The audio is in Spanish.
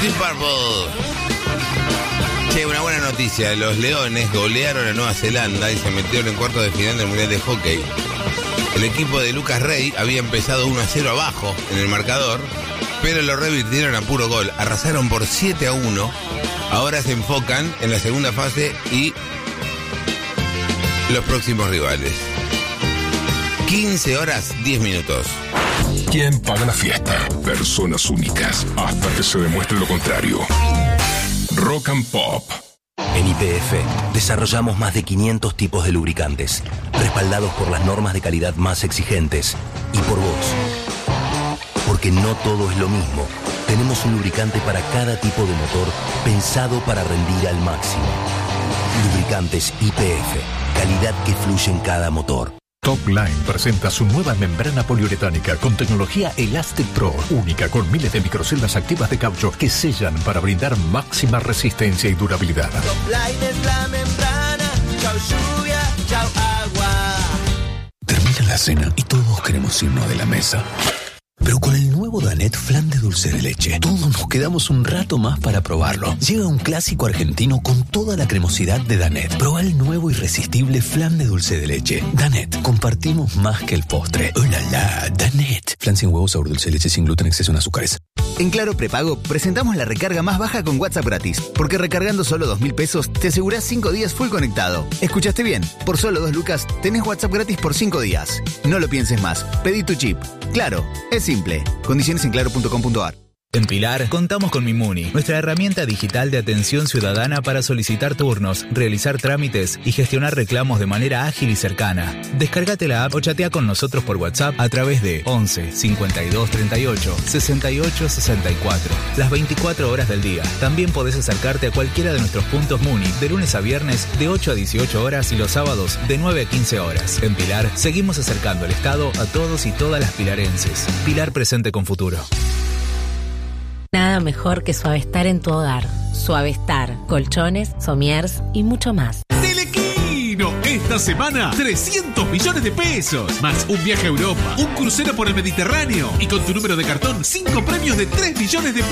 Deep Purple. Che, una buena noticia. Los Leones golearon a Nueva Zelanda y se metieron en cuartos de final del Mundial de Hockey. El equipo de Lucas Rey había empezado 1-0 abajo en el marcador, pero lo revirtieron a puro gol. Arrasaron por 7-1. Ahora se enfocan en la segunda fase y los próximos rivales. 15 horas, 10 minutos. ¿Quién paga la fiesta? Personas únicas, hasta que se demuestre lo contrario. Rock and Pop. En YPF desarrollamos más de 500 tipos de lubricantes, respaldados por las normas de calidad más exigentes y por vos. Porque no todo es lo mismo. Tenemos un lubricante para cada tipo de motor, pensado para rendir al máximo. Lubricantes YPF, calidad que fluye en cada motor. Top Line presenta su nueva membrana poliuretánica con tecnología Elastic Pro, única con miles de microceldas activas de caucho que sellan para brindar máxima resistencia y durabilidad. Top Line es la membrana, chau lluvia, chau agua. Termina la cena y todos queremos irnos de la mesa. Pero con el nuevo Danette Flan de dulce de leche, todos nos quedamos un rato más para probarlo. Llega un clásico argentino con toda la cremosidad de Danette. Proba el nuevo irresistible flan de dulce de leche. Danette, compartimos más que el postre. ¡Oh, la, la! Danette. Flan sin huevo, sabor dulce de leche, sin gluten, exceso en azúcares. En Claro Prepago presentamos la recarga más baja con WhatsApp gratis. Porque recargando solo 2.000 pesos te asegurás 5 días full conectado. ¿Escuchaste bien? Por solo 2 lucas tenés WhatsApp gratis por 5 días. No lo pienses más. Pedí tu chip. Claro, es simple. Condiciones en claro.com.ar. En Pilar, contamos con Mimuni, nuestra herramienta digital de atención ciudadana para solicitar turnos, realizar trámites y gestionar reclamos de manera ágil y cercana. Descárgate la app o chatea con nosotros por WhatsApp a través de 11 52 38 68 64, las 24 horas del día. También podés acercarte a cualquiera de nuestros puntos Muni de lunes a viernes de 8 a 18 horas y los sábados de 9 a 15 horas. En Pilar, seguimos acercando el Estado a todos y todas las pilarenses. Pilar presente con futuro. Nada mejor que Suavestar en tu hogar. Suavestar, colchones, somiers y mucho más. Telequino, esta semana 300 millones de pesos, más un viaje a Europa, un crucero por el Mediterráneo y con tu número de cartón 5 premios de 3 millones de pesos.